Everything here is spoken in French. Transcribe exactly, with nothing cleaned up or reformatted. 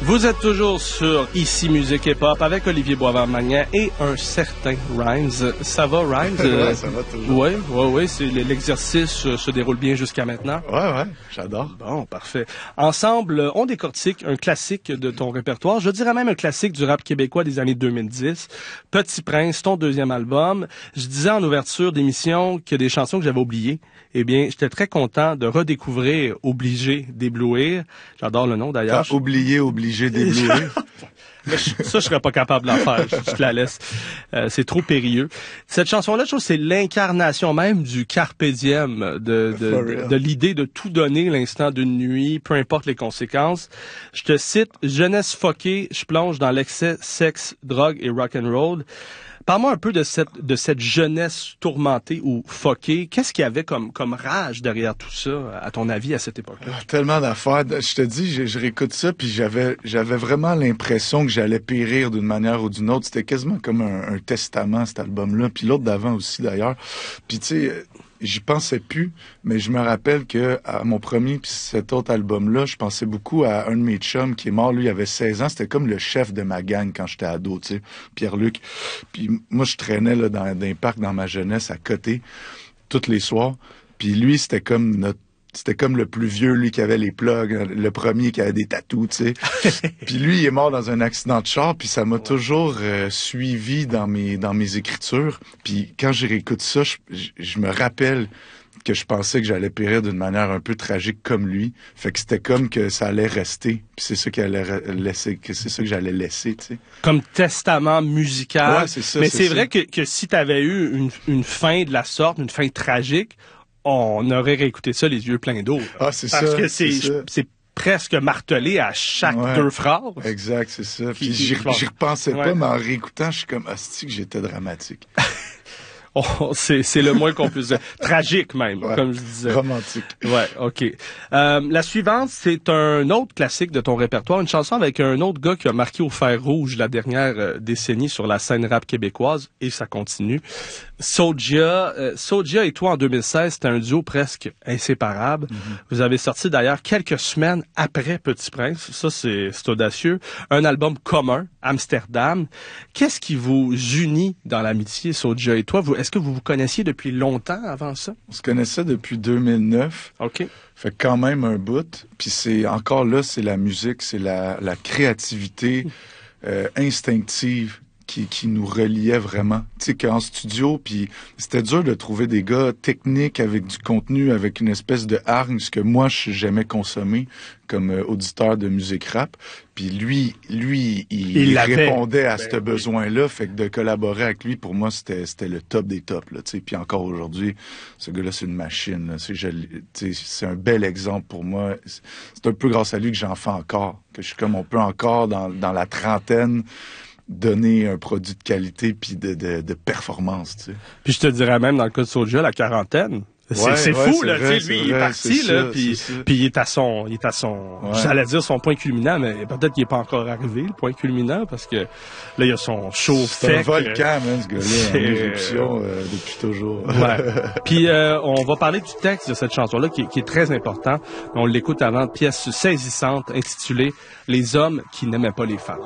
Vous êtes toujours sur Ici Musique Hip Hop avec Olivier Boisvert-Magnan et un certain Rhymes. Ça va, Rhymes? Ouais, ça va toujours. Oui, oui, oui. L'exercice euh, se déroule bien jusqu'à maintenant. Ouais, ouais, j'adore. Bon, parfait. Ensemble, on décortique un classique de ton répertoire. Je dirais même un classique du rap québécois des années deux mille dix. Petit Prince, ton deuxième album. Je disais en ouverture d'émission qu'il y a des chansons que j'avais oubliées. Eh bien, j'étais très content de redécouvrir Obligé d'éblouir. J'adore le nom d'ailleurs. T'as oublié Obligé d'éblouir. Mais je, ça, je serais pas capable de la faire. Je, je te la laisse. Euh, c'est trop périlleux. Cette chanson-là, je trouve que c'est l'incarnation même du carpe diem, de, de, de, de l'idée de tout donner l'instant d'une nuit, peu importe les conséquences. Je te cite, jeunesse fuckée, je plonge dans l'excès, sexe, drogue et rock'n'roll. Parle-moi un peu de cette, de cette jeunesse tourmentée ou fuckée. Qu'est-ce qu'il y avait comme, comme rage derrière tout ça, à ton avis, à cette époque-là? Ah, tellement d'affaires. Je te dis, je, je réécoute ça, puis j'avais, j'avais vraiment l'impression que j'allais périr d'une manière ou d'une autre. C'était quasiment comme un, un testament, cet album-là. Puis l'autre d'avant aussi, d'ailleurs. Puis tu sais, j'y pensais plus, mais je me rappelle que à mon premier puis cet autre album-là, je pensais beaucoup à un de mes chums qui est mort. Lui, il avait seize ans. C'était comme le chef de ma gang quand j'étais ado, tu sais, Pierre-Luc. Puis moi, je traînais là dans, dans un parc dans ma jeunesse à côté tous les soirs. Puis lui, c'était comme notre C'était comme le plus vieux, lui, qui avait les plugs, le premier qui avait des tatous, tu sais. Puis lui, il est mort dans un accident de char, puis ça m'a ouais. toujours euh, suivi dans mes dans mes écritures. Puis quand je réécoute ça, je, je, je me rappelle que je pensais que j'allais périr d'une manière un peu tragique comme lui. Fait que c'était comme que ça allait rester. Puis c'est ça qui allait laisser, que c'est ça que j'allais laisser, tu sais. Comme testament musical. Ouais, c'est ça. Mais c'est, c'est ça. vrai que, que si t'avais eu une, une fin de la sorte, une fin tragique, on aurait réécouté ça les yeux pleins d'eau. Ah, c'est Parce ça. que c'est, c'est, c'est presque martelé à chaque ouais, deux phrases. Exact, c'est ça. Puis Qui, j'y, qui, j'y repensais ouais. pas, mais en réécoutant, je suis comme, hostie que j'étais dramatique. Oh, c'est, c'est le moins qu'on puisse dire. Tragique même, ouais, comme je disais. Romantique. Ouais, OK. Euh, la suivante, c'est un autre classique de ton répertoire, une chanson avec un autre gars qui a marqué au fer rouge la dernière euh, décennie sur la scène rap québécoise, et ça continue. Soulja, euh, Soulja et toi en deux mille seize, c'était un duo presque inséparable. Mm-hmm. Vous avez sorti d'ailleurs quelques semaines après Petit Prince, ça c'est, c'est audacieux. Un album commun, Amsterdam. Qu'est-ce qui vous unit dans l'amitié, Soulja et toi? Vous, est-ce que vous vous connaissiez depuis longtemps avant ça? On se connaissait depuis deux mille neuf. OK. Fait quand même un bout. Puis c'est encore là, c'est la musique, c'est la, la créativité euh, instinctive qui, qui nous reliait vraiment. Tu sais, qu'en studio, puis c'était dur de trouver des gars techniques avec du contenu, avec une espèce de hargne, ce que moi, j'aimais consommer comme euh, auditeur de musique rap. Puis lui, lui, il, il répondait à ben, ce oui. besoin-là. Fait que de collaborer avec lui, pour moi, c'était c'était le top des tops. Là, tu sais. Puis encore aujourd'hui, ce gars-là, c'est une machine. Là. C'est, je, c'est un bel exemple pour moi. C'est un peu grâce à lui que j'en fais encore. Que je suis comme, on peut encore, dans, dans la trentaine, donner un produit de qualité puis de, de, de performance, tu sais. Puis je te dirais même dans le cas de Soulja, la quarantaine. C'est, ouais, c'est ouais, fou, c'est là, vrai, tu sais, lui, vrai, il est parti, là, puis, puis il est à son, il est à son, ouais. j'allais dire son point culminant, mais peut-être qu'il est pas encore arrivé, le point culminant, parce que là, il y a son show c'est fait. C'est un volcan, man, ce gars-là, en éruption euh, depuis toujours. Ouais. Puis euh, on va parler du texte de cette chanson-là, qui, qui est très important. On l'écoute avant, pièce saisissante, intitulée « Les hommes qui n'aimaient pas les femmes ».